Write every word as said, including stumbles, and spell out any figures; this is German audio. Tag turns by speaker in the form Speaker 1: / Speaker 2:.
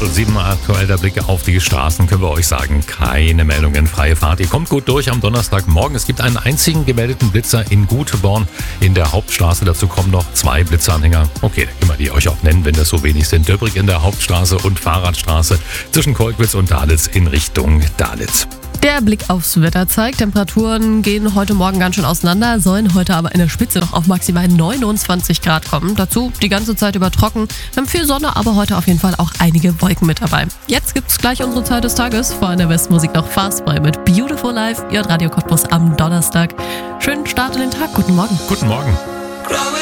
Speaker 1: Viertel sieben aktuell der Blick auf die Straßen, können wir euch sagen, keine Meldungen, freie Fahrt. Ihr kommt gut durch am Donnerstagmorgen. Es gibt einen einzigen gemeldeten Blitzer in Guteborn in der Hauptstraße. Dazu kommen noch zwei Blitzeranhänger. Okay, dann können wir die euch auch nennen, wenn das so wenig sind. Döbrig in der Hauptstraße und Fahrradstraße zwischen Kolkwitz und Dalitz in Richtung Dalitz.
Speaker 2: Der Blick aufs Wetter zeigt, Temperaturen gehen heute Morgen ganz schön auseinander, sollen heute aber in der Spitze noch auf maximal neunundzwanzig Grad kommen. Dazu die ganze Zeit über trocken. Wir haben viel Sonne, aber heute auf jeden Fall auch einige Wolken mit dabei. Jetzt gibt's gleich unsere Zeit des Tages. Vor der Westmusik noch Fastboy mit Beautiful Life. Ihr Radio Cottbus am Donnerstag. Schönen Start in den Tag. Guten Morgen.
Speaker 1: Guten Morgen.